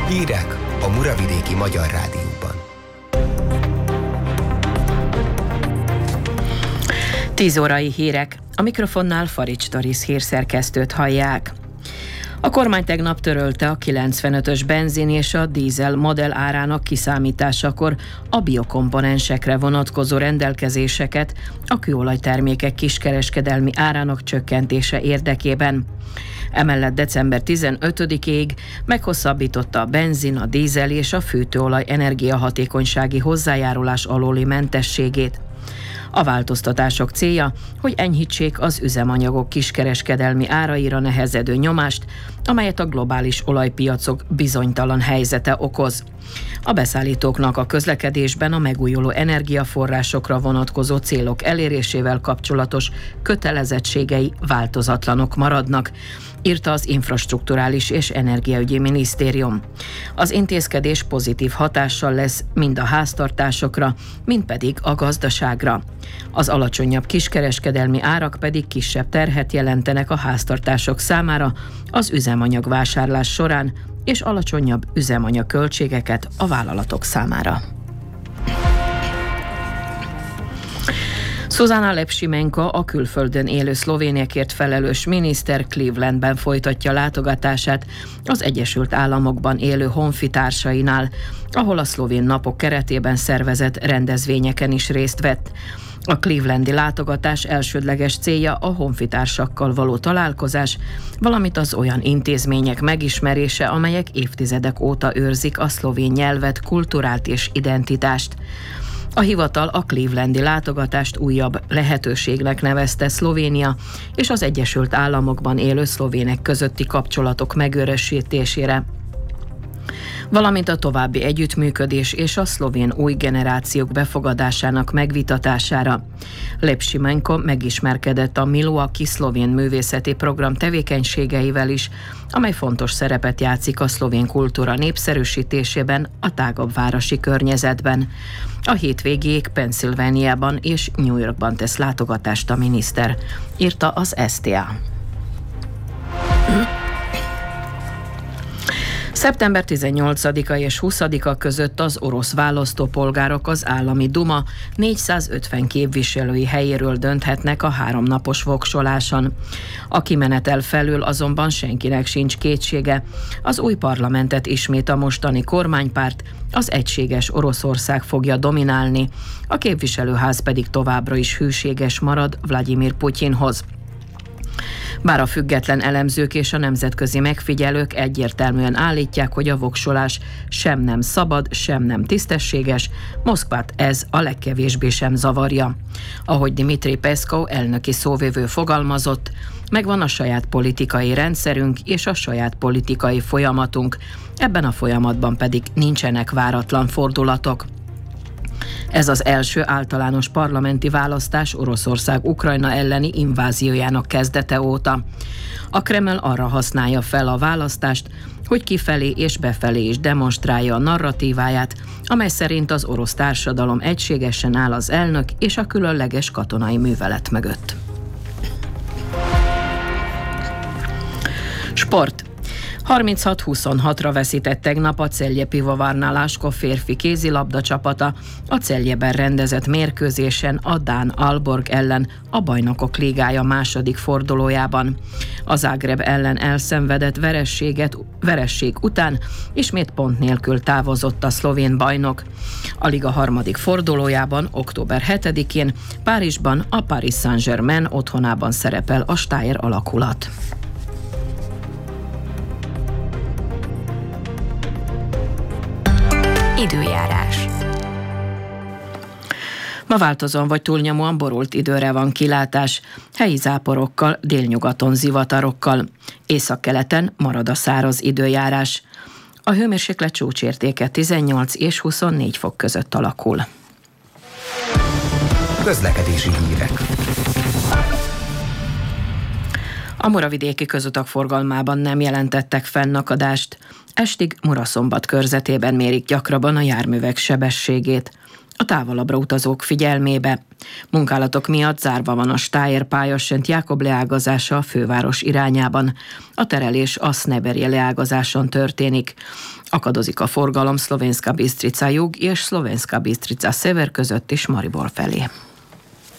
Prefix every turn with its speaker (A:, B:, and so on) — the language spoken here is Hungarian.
A: Hírek a Muravidéki Magyar Rádióban.
B: 10 órai hírek. A mikrofonnál Farics Doris hírszerkesztőt hallják. A kormány tegnap törölte a 95-ös benzin és a dízel modell árának kiszámításakor a biokomponensekre vonatkozó rendelkezéseket a kőolajtermékek kiskereskedelmi árának csökkentése érdekében. Emellett december 15-ig meghosszabbította a benzin, a dízel és a fűtőolaj energiahatékonysági hozzájárulás alóli mentességét. A változtatások célja, hogy enyhítsék az üzemanyagok kiskereskedelmi áraira nehezedő nyomást, amelyet a globális olajpiacok bizonytalan helyzete okoz. A beszállítóknak a közlekedésben a megújuló energiaforrásokra vonatkozó célok elérésével kapcsolatos kötelezettségei változatlanok maradnak, írta az Infrastrukturális és Energiaügyi Minisztérium. Az intézkedés pozitív hatással lesz mind a háztartásokra, mind pedig a gazdaságra. Az alacsonyabb kiskereskedelmi árak pedig kisebb terhet jelentenek a háztartások számára az üzemanyagvásárlás során, és alacsonyabb üzemanyagköltségeket a vállalatok számára. Zsuzana Lepsimenko, a külföldön élő szlovéniekért felelős miniszter Clevelandben folytatja látogatását az Egyesült Államokban élő honfitársainál, ahol a szlovén napok keretében szervezett rendezvényeken is részt vett. A clevelandi látogatás elsődleges célja a honfitársakkal való találkozás, valamint az olyan intézmények megismerése, amelyek évtizedek óta őrzik a szlovén nyelvet, kultúrát és identitást. A hivatal a clevelandi látogatást újabb lehetőségnek nevezte Szlovénia és az Egyesült Államokban élő szlovének közötti kapcsolatok megörösítésére, valamint a további együttműködés és a szlovén új generációk befogadásának megvitatására. Lepsimenko megismerkedett a Milwaukee szlovén művészeti program tevékenységeivel is, amely fontos szerepet játszik a szlovén kultúra népszerűsítésében a tágabb városi környezetben. A hétvégéig Pennsylvaniában és New Yorkban tesz látogatást a miniszter, írta az STA. Szeptember 18-a és 20-a között az orosz választópolgárok az állami duma 450 képviselői helyéről dönthetnek a 3 napos voksoláson. A kimenetel felül azonban senkinek sincs kétsége. Az új parlamentet ismét a mostani kormánypárt, az Egységes Oroszország fogja dominálni, a képviselőház pedig továbbra is hűséges marad Vladimir Putyinhoz. Bár a független elemzők és a nemzetközi megfigyelők egyértelműen állítják, hogy a voksolás sem nem szabad, sem nem tisztességes, Moszkvát ez a legkevésbé sem zavarja. Ahogy Dmitry Peszkov elnöki szóvivő fogalmazott, megvan a saját politikai rendszerünk és a saját politikai folyamatunk, ebben a folyamatban pedig nincsenek váratlan fordulatok. Ez az első általános parlamenti választás Oroszország Ukrajna elleni inváziójának kezdete óta. A Kreml arra használja fel a választást, hogy kifelé és befelé is demonstrálja a narratíváját, amely szerint az orosz társadalom egységesen áll az elnök és a különleges katonai művelet mögött. Sport. 36-26-ra veszített tegnap a Celje Pivovarna László férfi kézilabda csapata a Celjeben rendezett mérkőzésen a dán Aalborg ellen a Bajnokok Ligája második fordulójában. A Zágráb ellen elszenvedett veresség után ismét pont nélkül távozott a szlovén bajnok. A liga harmadik fordulójában október 7-én Párizsban a Paris Saint-Germain otthonában szerepel a Steyr alakulat.
C: Időjárás.
B: Ma változóan vagy túlnyomóan borult időre van kilátás, helyi záporokkal, délnyugaton zivatarokkal. Északkeleten marad a száraz időjárás. A hőmérséklet csúcsértéke 18 és 24 fok között alakul.
A: Közlekedési hírek.
B: A muravidéki közutak forgalmában nem jelentettek fennakadást. Estig Muraszombat körzetében mérik gyakrabban a járművek sebességét. a távolabbra utazók figyelmébe. Munkálatok miatt zárva van a Steyr pályasönt Jákob leágazása a főváros irányában. A terelés a Sneberje leágazáson történik. Akadozik a forgalom Slovenska Bistrica jug és Slovenska Bistrica szever között is Maribor felé.